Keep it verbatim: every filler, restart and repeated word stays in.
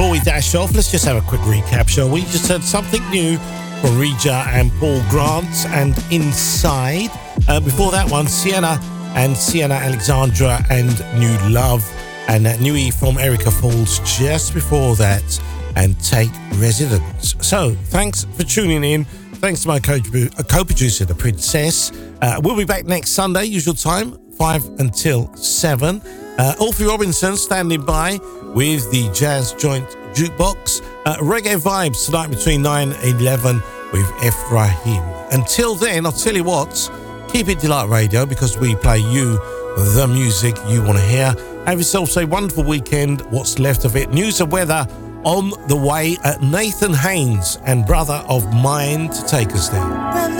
before we dash off, let's just have a quick recap, shall we? Just heard something new from Rija and Paul Grant and Inside. Uh, before that one, Sienna and Sienna Alexandra and New Love. And uh, Nui from Erica Falls just before that. And Take Residence. So, thanks for tuning in. Thanks to my co- co-producer, The Princess. Uh, we'll be back next Sunday, usual time, five until seven. Uh, Alfie Robinson standing by with the Jazz Joint Jukebox. Uh, reggae vibes tonight between nine and eleven with Ephraim. Until then, I'll tell you what, keep it Delight Radio because we play you the music you want to hear. Have yourself a wonderful weekend, what's left of it. News and weather on the way. At Nathan Haynes and Brother of Mine to take us there.